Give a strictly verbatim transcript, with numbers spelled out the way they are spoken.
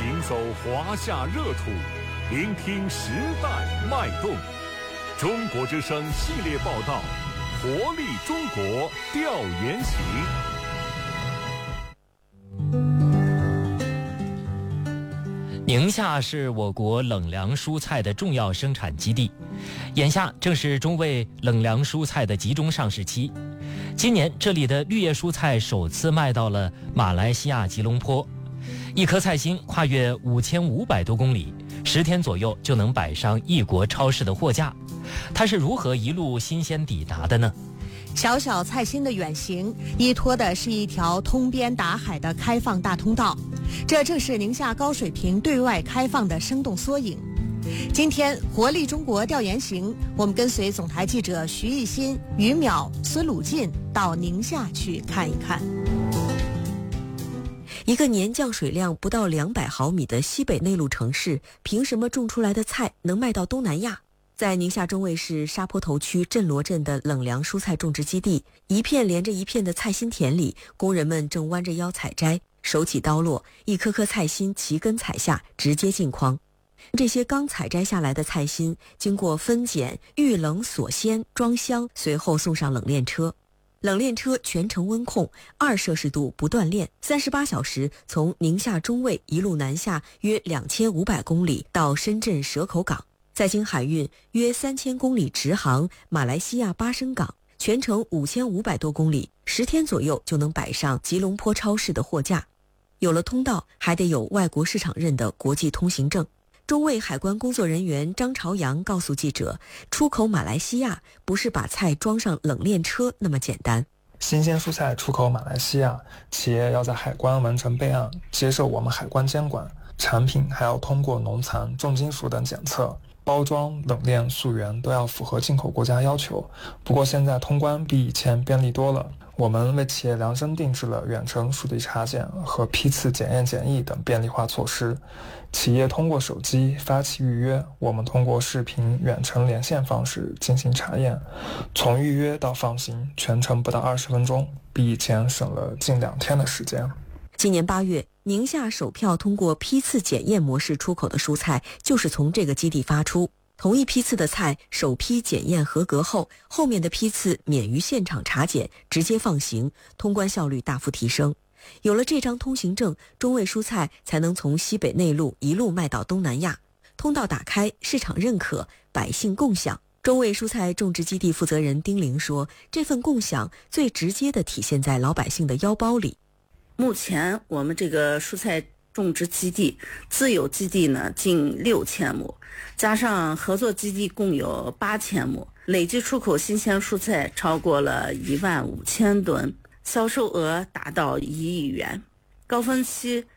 行走华夏热土，聆听时代脉动。中国之声系列报道，活力中国调研行。 宁夏是我国冷凉蔬菜的重要生产基地，眼下正是中卫冷凉蔬菜的集中上市期。今年这里的绿叶蔬菜首次卖到了马来西亚吉隆坡，一颗菜心跨越五千五百多公里，十天左右就能摆上异国超市的货架。它是如何一路新鲜抵达的呢？ 小小菜心的远行，依托的是一条通边达海的开放大通道，这正是宁夏高水平对外开放的生动缩影。今天活力中国调研行，我们跟随总台记者徐艺新、于淼、孙鲁进到宁夏去看一看。 一个年降水量不到两百毫米的西北内陆城市，凭什么种出来的菜能卖到东南亚？在宁夏中卫市沙坡头区镇罗镇的冷凉蔬菜种植基地，一片连着一片的菜心田里，工人们正弯着腰采摘，手起刀落，一颗颗菜心齐根采下，直接进筐。这些刚采摘下来的菜心，经过分拣、预冷锁鲜、装箱，随后送上冷链车。冷链车全程温控，二摄氏度不断链，三十八小时从宁夏中卫一路南下约两千五百公里到深圳蛇口港。再经海运约三千公里直航马来西亚巴生港，全程五千五百多公里，十天左右就能摆上吉隆坡超市的货架。有了通道，还得有外国市场认的国际通行证。中卫海关工作人员张朝阳告诉记者，出口马来西亚不是把菜装上冷链车那么简单。 新鲜蔬菜出口马来西亚，企业要在海关完成备案，接受我们海关监管，产品还要通过农残、重金属等检测，包装、冷链、溯源都要符合进口国家要求。不过现在通关比以前便利多了，我们为企业量身定制了远程数据查检和批次检验检疫等便利化措施。企业通过手机发起预约，我们通过视频远程连线方式进行查验，从预约到放行全程不到二十分钟，比以前省了近两天的时间。 今年八月，宁夏首票通过批次检验模式出口的蔬菜就是从这个基地发出。同一批次的菜，首批检验合格后，后面的批次免于现场查检，直接放行，通关效率大幅提升。有了这张通行证，中卫蔬菜才能从西北内陆一路卖到东南亚。通道打开，市场认可，百姓共享。中卫蔬菜种植基地负责人丁玲说，这份共享最直接地体现在老百姓的腰包里。 目前我们这个蔬菜种植基地自有基地呢近六千亩，加上合作基地共有八千亩，累计出口新鲜蔬菜超过了一万五千吨，销售额达到一亿元。高峰期